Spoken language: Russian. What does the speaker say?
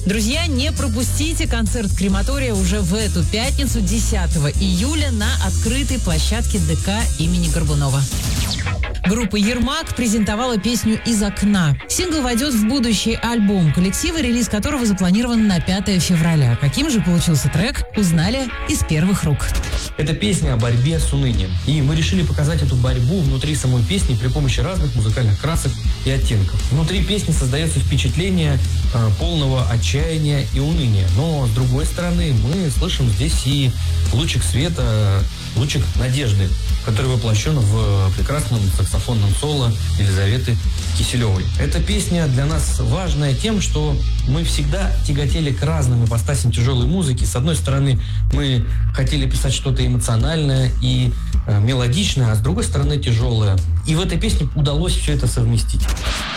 Друзья, не пропустите концерт «Крематория» уже в эту пятницу, 10 июля, на открытой площадке ДК имени Горбунова. Группа «Ермак» презентовала песню «Из окна». Сингл войдет в будущий альбом коллектива, релиз которого запланирован на 5 февраля. Каким же получился трек, узнали из первых рук. Это песня о борьбе с унынием. И мы решили показать эту борьбу внутри самой песни при помощи разных музыкальных красок и оттенков. Внутри песни создается впечатление полного отчаяния и уныния. Но, с другой стороны, мы слышим здесь и лучик света, лучик надежды, который воплощен в прекрасном саксофонном соло Елизаветы Киселевой. Эта песня для нас важная тем, что мы всегда тяготели к разным ипостасям тяжелой музыки. С одной стороны, мы хотели писать что-то эмоциональное и мелодичное, а с другой стороны, тяжелое. И в этой песне удалось все это совместить.